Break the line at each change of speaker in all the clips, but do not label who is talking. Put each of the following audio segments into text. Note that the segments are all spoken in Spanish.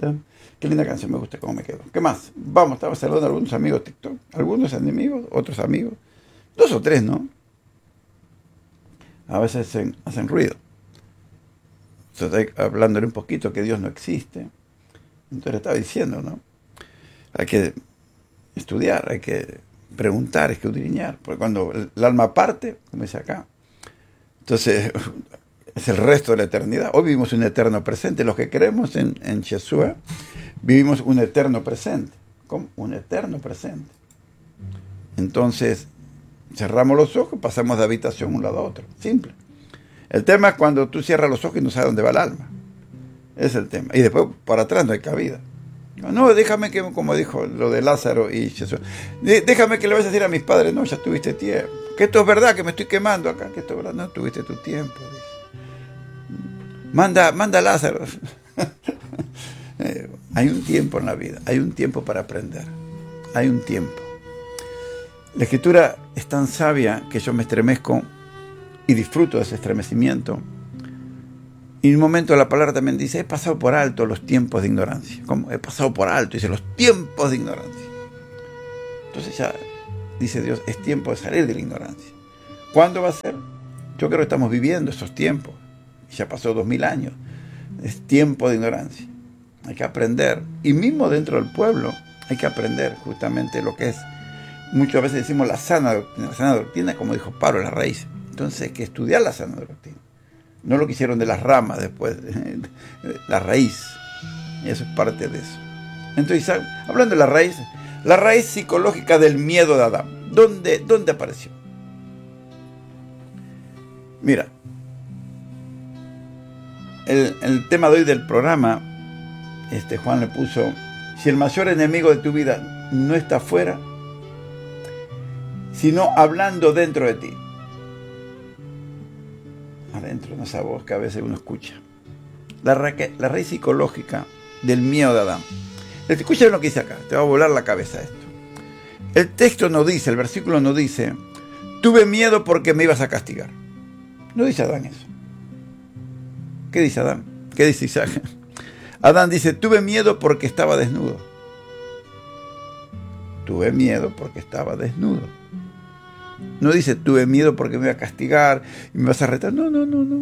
Qué linda canción, me gusta cómo me quedo. ¿Qué más? Vamos, estaba saludando a algunos amigos de TikTok, algunos enemigos, otros amigos. 2 o 3, ¿no? A veces hacen ruido. Entonces, hablándole un poquito que Dios no existe. Entonces estaba diciendo, ¿no? Hay que estudiar, hay que preguntar, hay que escudriñar. Porque cuando el alma parte, como dice acá, entonces es el resto de la eternidad. Hoy vivimos un eterno presente. Los que creemos en Yeshua, vivimos un eterno presente. ¿Cómo? Un eterno presente. Entonces, cerramos los ojos, pasamos de habitación un lado a otro. Simple. El tema es cuando tú cierras los ojos y no sabes dónde va el alma. Ese es el tema. Y después, para atrás no hay cabida. No, déjame que, como dijo lo de Lázaro y Jesús, déjame que le vayas a decir a mis padres, no, ya tuviste tiempo. Que esto es verdad, que me estoy quemando acá, que esto es verdad, no tuviste tu tiempo. Dice. Manda a Lázaro. Hay un tiempo en la vida, hay un tiempo para aprender, hay un tiempo. La Escritura es tan sabia que yo me estremezco y disfruto de ese estremecimiento. Y en un momento la palabra también dice, he pasado por alto los tiempos de ignorancia. ¿Cómo? He pasado por alto, dice, los tiempos de ignorancia. Entonces ya, dice Dios, es tiempo de salir de la ignorancia. ¿Cuándo va a ser? Yo creo que estamos viviendo esos tiempos. Ya pasó 2000 años. Es tiempo de ignorancia. Hay que aprender. Y mismo dentro del pueblo hay que aprender justamente lo que es. Muchas veces decimos la sana doctrina, como dijo Pablo, la raíz. Entonces hay que estudiar la sana doctrina. No lo que hicieron de las ramas después, la raíz. Y eso es parte de eso. Entonces, hablando de la raíz psicológica del miedo de Adán, ¿dónde apareció? Mira, el tema de hoy del programa, Juan le puso, si el mayor enemigo de tu vida no está afuera, sino hablando dentro de ti. Adentro, en esa voz que a veces uno escucha. La raíz psicológica del miedo de Adán. Escucha lo que dice acá, te va a volar la cabeza esto. El texto no dice, el versículo no dice, tuve miedo porque me ibas a castigar. No dice Adán eso. ¿Qué dice Adán? ¿Qué dice Isaac? Adán dice, tuve miedo porque estaba desnudo. Tuve miedo porque estaba desnudo. No dice, tuve miedo porque me iba a castigar y me vas a retar. No.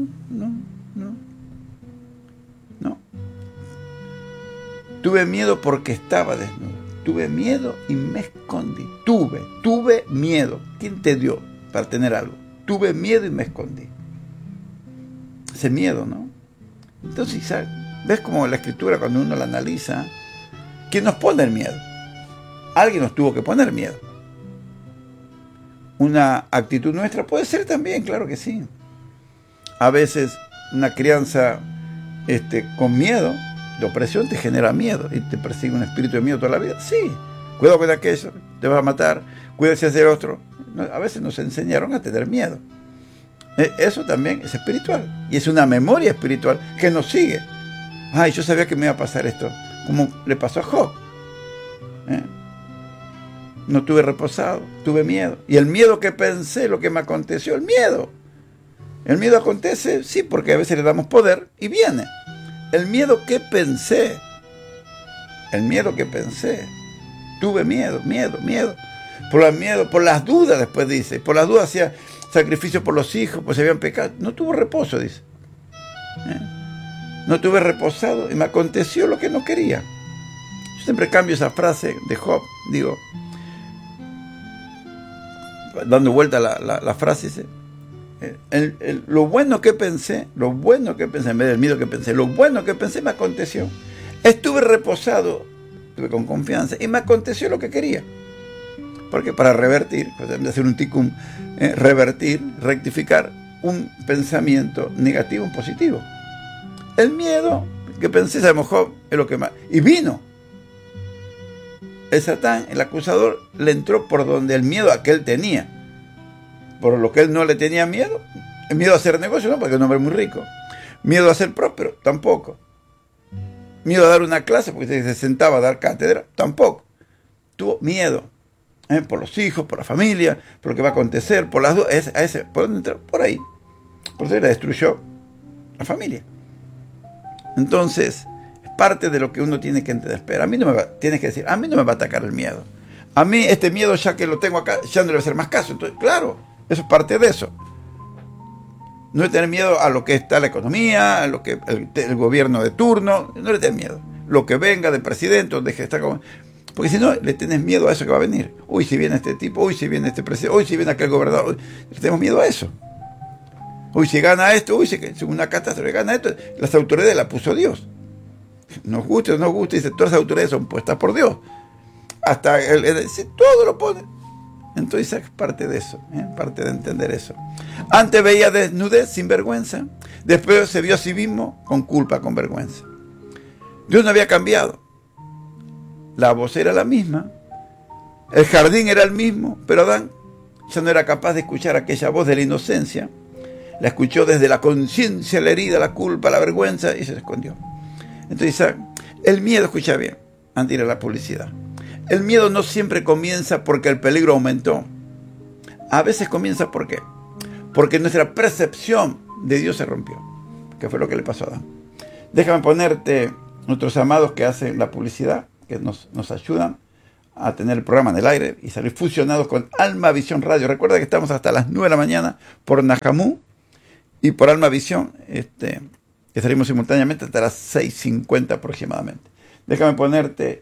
Tuve miedo porque estaba desnudo. Tuve miedo y me escondí. Tuve miedo. ¿Quién te dio para tener algo? Tuve miedo y me escondí. Ese miedo, ¿no? Entonces, Isaac, ¿ves cómo la Escritura, cuando uno la analiza, quién nos pone el miedo? Alguien nos tuvo que poner miedo. Una actitud nuestra puede ser también, claro que sí. A veces una crianza con miedo, de opresión, te genera miedo y te persigue un espíritu de miedo toda la vida. Sí, cuidado con aquello, te vas a matar, cuídate de hacer otro. A veces nos enseñaron a tener miedo. Eso también es espiritual y es una memoria espiritual que nos sigue. Ay, yo sabía que me iba a pasar esto, como le pasó a Job. No tuve reposado, tuve miedo. Y el miedo que pensé, lo que me aconteció, el miedo. El miedo acontece, sí, porque a veces le damos poder y viene. El miedo que pensé. Tuve miedo. Por las dudas, después dice. Por las dudas hacía sacrificio por los hijos, pues se habían pecado. No tuvo reposo, dice. No tuve reposado y me aconteció lo que no quería. Yo siempre cambio esa frase de Job, digo, dando vuelta la frase, dice, lo bueno que pensé, en vez del miedo que pensé, lo bueno que pensé me aconteció. Estuve reposado, estuve con confianza y me aconteció lo que quería. Porque para revertir, de hacer un tikkun, rectificar un pensamiento negativo en positivo. El miedo que pensé, sabemos Job, es lo que más. Y vino. El Satán, el acusador, le entró por donde el miedo a que él tenía. Por lo que él no le tenía miedo. El miedo a hacer negocio, no, porque es un hombre muy rico. Miedo a ser próspero, tampoco. Miedo a dar una clase, porque se sentaba a dar cátedra, tampoco. Tuvo miedo. Por los hijos, por la familia, por lo que va a acontecer, por las dudas. ¿Por dónde entró? Por ahí. Por eso le destruyó la familia. Entonces, es parte de lo que uno tiene que entender. Pero a mí no me va, tienes que decir, a mí no me va a atacar el miedo. A mí este miedo, ya que lo tengo acá, ya no le voy a hacer más caso. Entonces, claro, eso es parte de eso. No le tener miedo a lo que está la economía, a lo que el gobierno de turno, no le tenés miedo. Lo que venga del presidente o de que está como... Porque si no, le tenés miedo a eso que va a venir. Uy, si viene este tipo, uy, si viene este presidente, uy, si viene aquel gobernador. Le tenemos miedo a eso. Uy, si gana esto, uy, si una catástrofe gana esto. Las autoridades las puso Dios. Nos guste o no nos guste, dice, todas las autoridades son puestas por Dios. Hasta todo lo pone. Entonces es parte de eso, parte de entender eso. Antes veía desnudez sin vergüenza, después se vio a sí mismo con culpa, con vergüenza. Dios no había cambiado. La voz era la misma, el jardín era el mismo, pero Adán ya no era capaz de escuchar aquella voz de la inocencia. La escuchó desde la conciencia, la herida, la culpa, la vergüenza, y se escondió. Entonces, el miedo, escucha bien, antes de ir a la publicidad. El miedo no siempre comienza porque el peligro aumentó. A veces comienza ¿por qué? Porque nuestra percepción de Dios se rompió. Que fue lo que le pasó a Adán. Déjame ponerte nuestros amados que hacen la publicidad, que nos ayudan a tener el programa en el aire y salir fusionados con Alma Visión Radio. Recuerda que estamos hasta las 9 de la mañana por Najamú y por Alma Visión, que salimos simultáneamente hasta las 6:50 aproximadamente. Déjame ponerte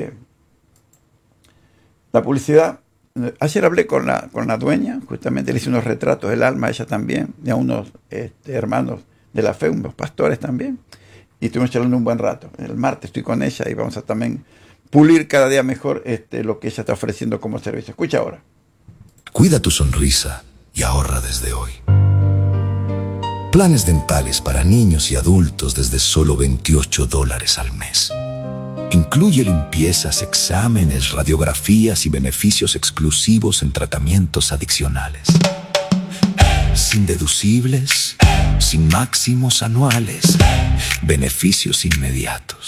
la publicidad. Ayer hablé con la dueña, justamente le hice unos retratos del alma, ella también, y a unos hermanos de la fe, unos pastores también, y estuvimos charlando un buen rato. El martes estoy con ella y vamos a también pulir cada día mejor lo que ella está ofreciendo como servicio. Escucha ahora.
Cuida tu sonrisa y ahorra desde hoy. Planes dentales para niños y adultos desde solo $28 al mes. Incluye limpiezas, exámenes, radiografías y beneficios exclusivos en tratamientos adicionales. Sin deducibles, sin máximos anuales, beneficios inmediatos.